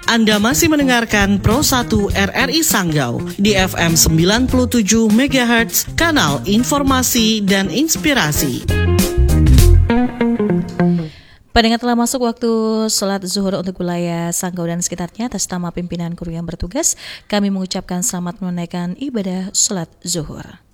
Anda masih mendengarkan Pro 1 RRI Sanggau di FM 97 MHz, kanal informasi dan inspirasi. Pendengar, telah masuk waktu sholat zuhur untuk wilayah Sanggau dan sekitarnya. Atas nama pimpinan kru yang bertugas, kami mengucapkan selamat menunaikan ibadah sholat zuhur.